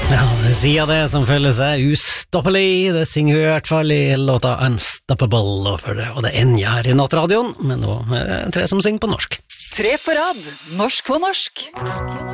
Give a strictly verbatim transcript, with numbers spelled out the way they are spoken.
Ja, det sier det som føler seg ustoppelig. Det synger vi i hvert fall i låta Unstoppable, og, for det, og det ender jeg her i Nattradioen, men nå er det tre som synger på norsk. Tre på rad, norsk på norsk.